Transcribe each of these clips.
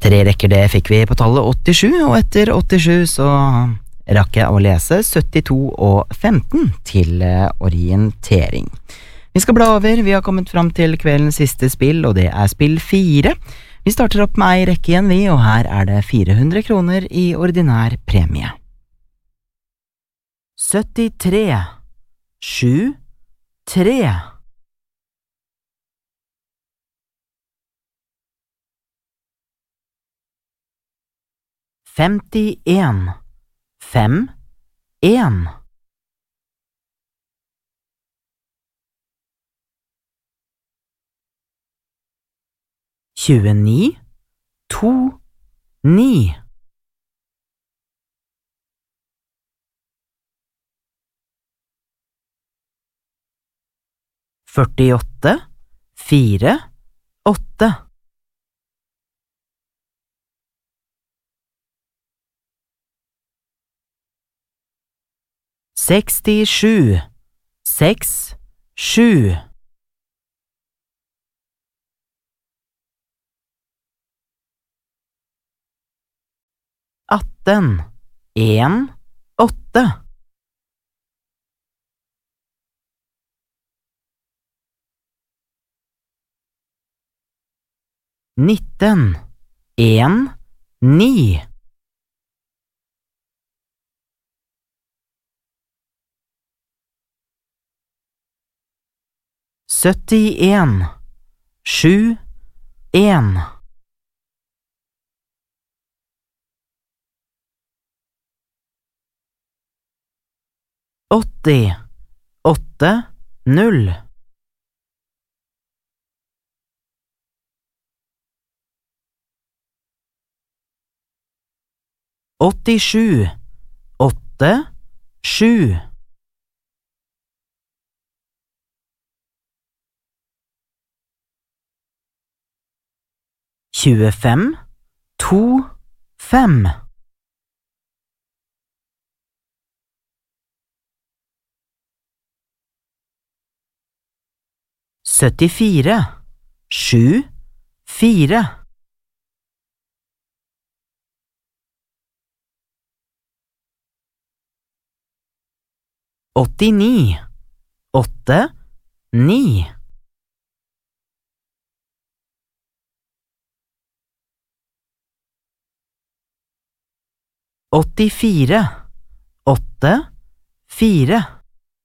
3 rekker det fikk vi på tallet 87, og etter 87 så rakk jeg å lese 72 og 15 til orientering. Vi skal bla over, vi har kommet fram til kveldens siste spill, og det er spill 4. Vi starter opp med ei rekke igjen vi, og her er det 400 kroner i ordinær premie. 73, 7, 3. 51, 5, 1. 29, 2, 9. 48, 4, 8. 67, 6, 7. 18, 1, 8. 19, 1, 9. 71, 7, 1. 80, 8, 0. 87, 8, 7. 25, 2, 5. 74, 7, 4. 89, 8, 9. 84, 8, 4.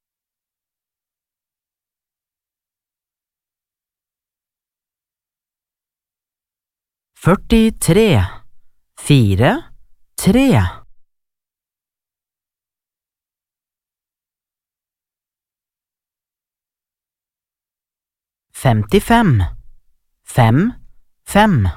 43, 4, 3. 55, 5, 5.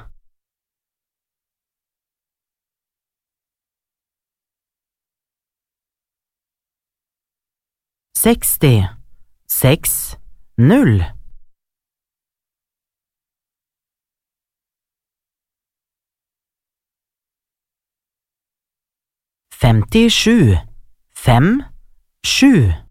60, 6, 0. 57, 5, 7.